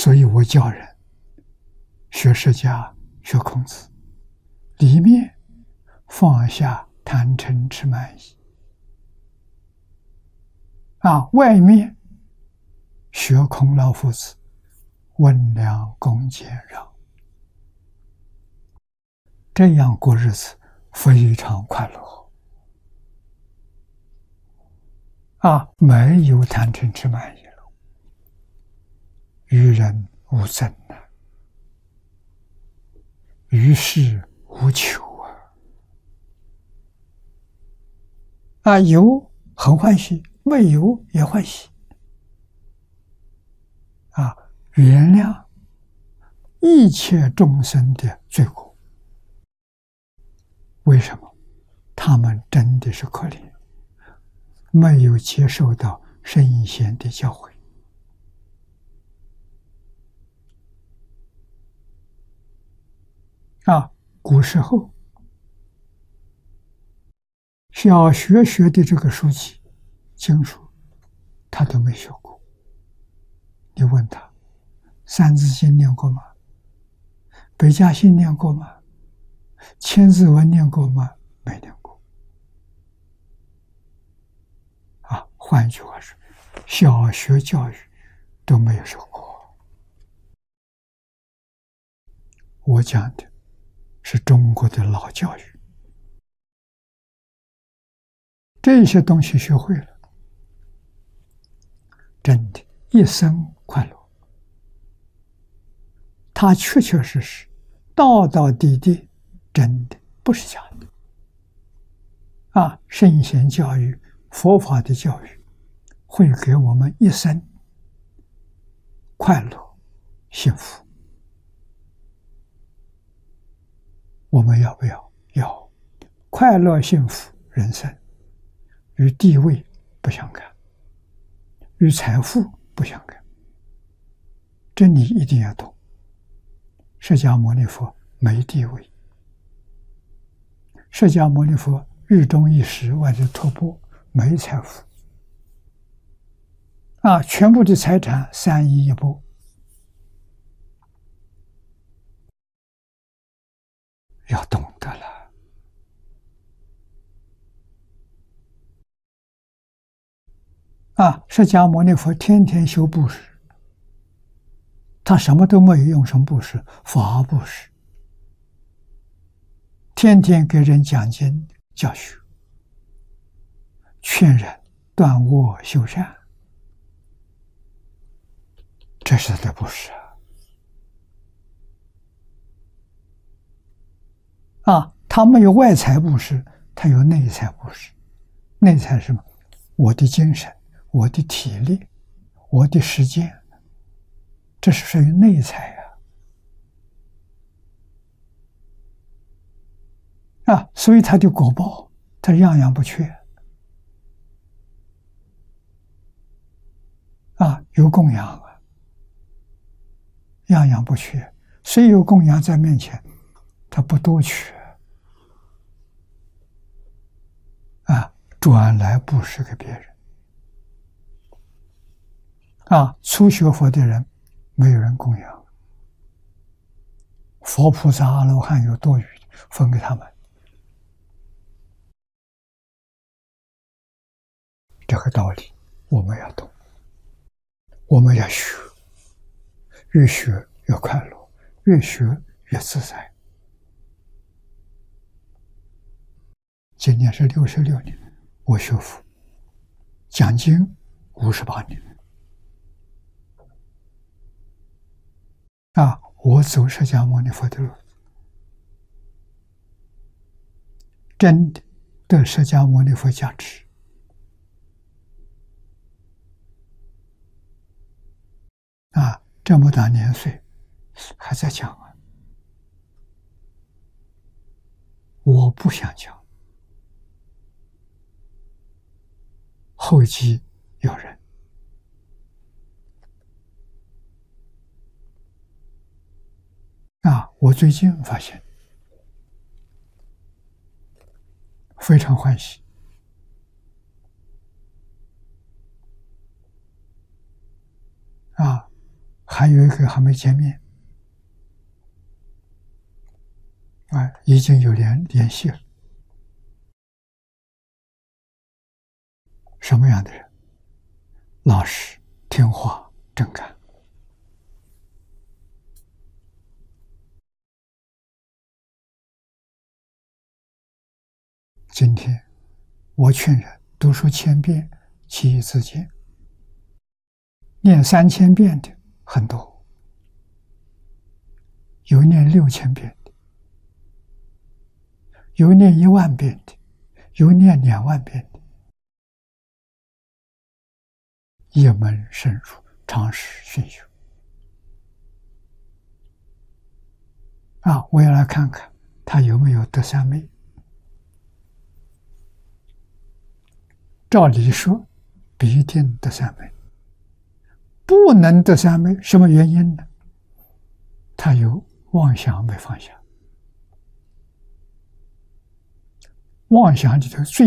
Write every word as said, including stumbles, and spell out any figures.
所以我教人学释迦、学孔子，里面放下贪嗔痴慢疑，啊，外面学孔老夫子，温良恭俭让，这样过日子非常快乐啊，没有贪嗔痴慢疑了，与人无争呐，与世无求啊！啊，有很欢喜，没有也欢喜啊！原谅一切众生的罪过。为什么？他们真的是可怜，没有接受到圣贤的教诲啊！古时候小学学的这个书籍经书，他都没学过。你问他，《三字经》念过吗？百家姓念过吗？千字文念过吗？没念过。啊，换句话说，小学教育都没有受过。我讲的是中国的老教育，这些东西学会了，真的一生快乐。它确确实实、道道地地，真的不是假的。啊，圣贤教育、佛法的教育，会给我们一生快乐、幸福。我们要不要？要。快乐、幸福人生，与地位不相干，与财富不相干。这你一定要懂。释迦牟尼佛没地位，释迦牟尼佛日中一时外的托钵，没财富啊，全部的财产三亿一钵，要懂得了啊！释迦牟尼佛天天修布施，他什么都没有用，什么布施？法布施，天天给人讲经教学，劝人断恶修善，这是他的布施啊！啊，他没有外财布施，他有内财布施。内财是什么？我的精神，我的体力，我的时间，这是属于内财啊！啊，所以他的果报，他样样不缺啊，有供养啊，样样不缺。虽有供养在面前，他不多缺啊，转来布施给别人啊。初学佛的人，没有人供养，佛菩萨、阿罗汉有多余，分给他们。这个道理我们要懂，我们要学，越学越快乐，越学越自在。今年是六十六年，我学佛讲经五十八年啊，我走释迦牟尼佛的路，真的得释迦牟尼佛加持啊！这么大年岁还在讲啊，我不想讲，后继有人啊！我最近发现非常欢喜啊！ 还有一个还没见面，啊，已经有联联系了。什么样的人？老实、听话、正干。今天我劝人读书千遍，其义自见。念三千遍的很多，有念六千遍的，有念一万遍的，有念两万遍的。一门深入，常识熏修。啊，我要来看看他有没有得三昧。照理说，必定得三昧。不能得三昧，什么原因呢？他有妄想没放下。妄想里头最